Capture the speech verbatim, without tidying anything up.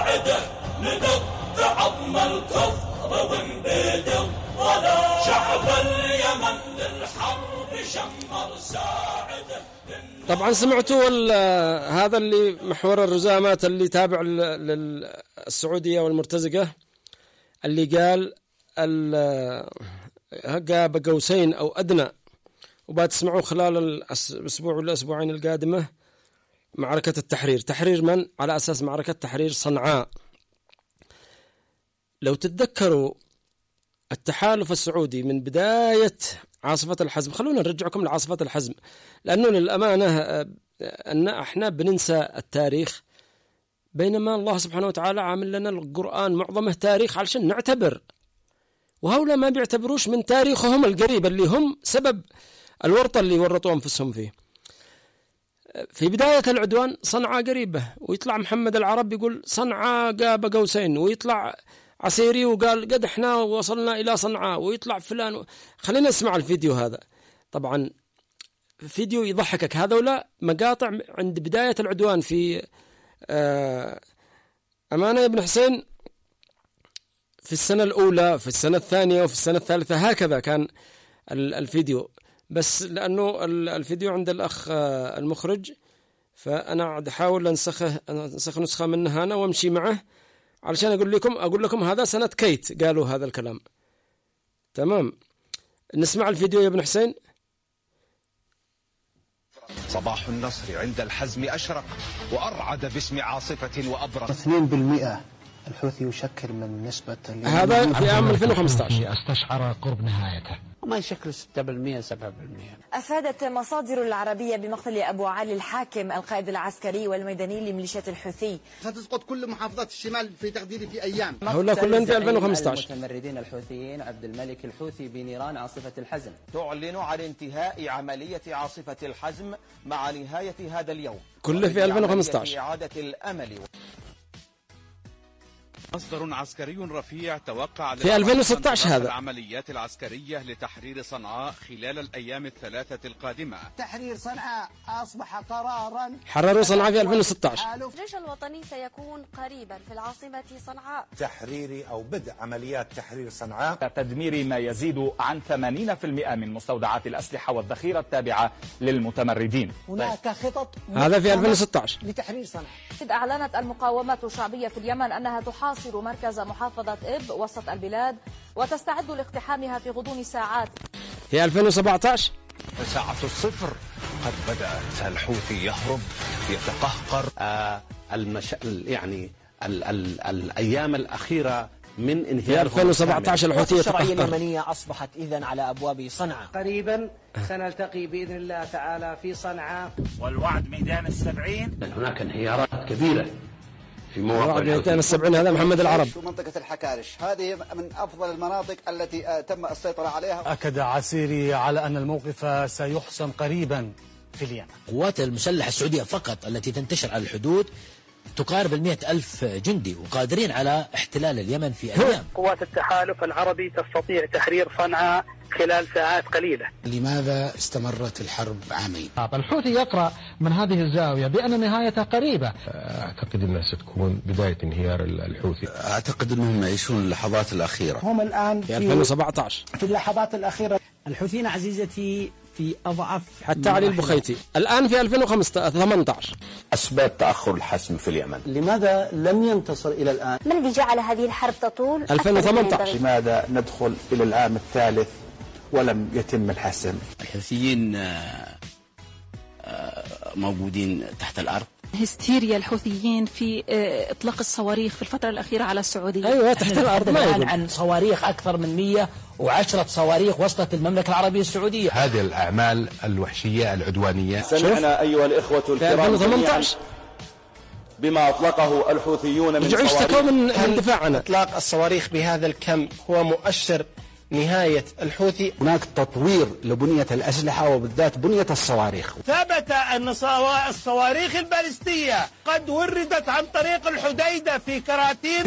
ساعده ندق عظم الكفر ونبيد الظلام. شعب اليمن للحرب شمر ساعده. طبعا سمعتوا هذا اللي محور الرزامات اللي تابع للسعودية والمرتزقة اللي قال قاب قوسين أو أدنى، وبعد تسمعوا خلال الأسبوع والأسبوعين القادمة معركة التحرير. تحرير من؟ على أساس معركة تحرير صنعاء. لو تتذكروا التحالف السعودي من بداية عاصفة الحزم، خلونا نرجعكم لعاصفة الحزم، لأنه للأمانة أن احنا بننسى التاريخ، بينما الله سبحانه وتعالى عامل لنا القرآن معظمه تاريخ علشان نعتبر، وهؤلاء ما بيعتبروش من تاريخهم القريب اللي هم سبب الورطة اللي ورطوا أنفسهم فيه. في بداية العدوان صنعاء قريبة، ويطلع محمد العرب يقول صنعاء قاب قوسين، ويطلع عسيري وقال قد احنا وصلنا إلى صنعاء، ويطلع فلان. خلينا نسمع الفيديو هذا. طبعا فيديو يضحكك، هذولا مقاطع عند بداية العدوان في أمانة يا ابن حسين، في السنة الأولى، في السنة الثانية، وفي السنة الثالثة، هكذا كان الفيديو. بس لأنه الفيديو عند الأخ المخرج، فأنا عاد أحاول أنسخه أنسخ نسخة منه أنا وأمشي معه علشان أقول لكم أقول لكم هذا سنة كيت قالوا هذا الكلام. تمام، نسمع الفيديو يا ابن حسين. صباح النصر عند الحزم أشرق وأرعد باسم عاصفة وأبرق. اثنين بالمئة الحوثي يشكل من نسبة هذا في عام ألفين وخمسة عشر استشعر قرب نهايته، وما يشكل ستة بالمئة سبعة بالمئة. أفادت مصادر العربية بمقتل أبو علي الحاكم القائد العسكري والميداني لميليشيات الحوثي. ستسقط كل محافظات الشمال في تقديري في أيام. هؤلاء كلهم في ألفين وخمسة عشر. المتمردين الحوثيين عبد الملك الحوثي بنيران عاصفة الحزم. تعلن عن انتهاء عملية عاصفة الحزم مع نهاية هذا اليوم. كله في ألفين وخمسة عشر. إعادة الأمل. مصدر عسكري رفيع توقع في ألفين وستة عشر هذا العمليات العسكرية لتحرير صنعاء خلال الأيام الثلاثة القادمة. تحرير صنعاء أصبح قرارا. حرروا صنعاء في ألفين وستة عشر. الجيش الوطني سيكون قريبا في العاصمة صنعاء. تحرير أو بدء عمليات تحرير صنعاء. تدمير ما يزيد عن ثمانين بالمئة من مستودعات الأسلحة والذخيرة التابعة للمتمردين. هناك خطط هذا في ألفين وستة عشر لتحرير صنعاء. إذ أعلنت المقاومة الشعبية في اليمن أنها تحاصر مركز محافظة إب وسط البلاد وتستعد لاقتحامها في غضون ساعات. في ألفين وسبعة عشر ساعة الصفر قد بدأت الحوثي يهرب يتقهقر. آه المش... يعني ال... ال... الأيام الأخيرة من انهيار. في ألفين وسبعة عشر الحوثي يتقهقر. الشرعية اليمنية أصبحت إذن على أبواب صنعاء. قريبا سنلتقي بإذن الله تعالى في صنعاء. والوعد ميدان السبعين. هناك انهيارات كبيرة في مواقع ميدان السبعين. هذا محمد العرب. ومنطقة الحكارش هذه من أفضل المناطق التي تم السيطرة عليها. أكد عسيري على أن الموقف سيحسم قريبا في اليمن. قوات المسلحة السعودية فقط التي تنتشر على الحدود تقارب المئة ألف جندي وقادرين على احتلال اليمن في أيام. قوات التحالف العربي تستطيع تحرير صنعاء خلال ساعات قليلة. لماذا استمرت الحرب عامين؟ الحوثي يقرأ من هذه الزاوية بأن نهايتها قريبة. أعتقد أنها ستكون بداية انهيار الحوثي. أعتقد أنهم يعيشون اللحظات الأخيرة. هم الآن في ألفين وسبعة عشر في اللحظات الأخيرة. الحوثيين عزيزتي في أضعف. حتى علي البخيتي الآن في ألفين وثمانية عشر. أسباب تأخر الحسم في اليمن. لماذا لم ينتصر إلى الآن؟ ما الذي جعل هذه الحرب تطول؟ ألفين وثمانية عشر. لماذا ندخل إلى العام الثالث ولم يتم الحسم؟ الحوثيين موجودين تحت الأرض. هستيريا الحوثيين في إطلاق الصواريخ في الفترة الأخيرة على السعودية. أيوة تحت الأرض. ما يقول عن صواريخ أكثر من مئة وعشرة صواريخ وصلت المملكة العربية السعودية. هذه الأعمال الوحشية العدوانية. سمعنا أيها الإخوة الكرام جميعا بما أطلقه الحوثيون من صواريخ. من, من دفاعنا. إطلاق الصواريخ بهذا الكم هو مؤشر نهاية الحوثي. هناك تطوير لبنية الأسلحة وبالذات بنية الصواريخ. ثبت أن الصواريخ البالستية قد وردت عن طريق الحديدة في كراتين.